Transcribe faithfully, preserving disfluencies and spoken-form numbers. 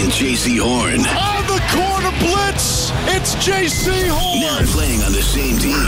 and J C Horn. On the corner blitz, it's J C Horn. Now playing on the same team.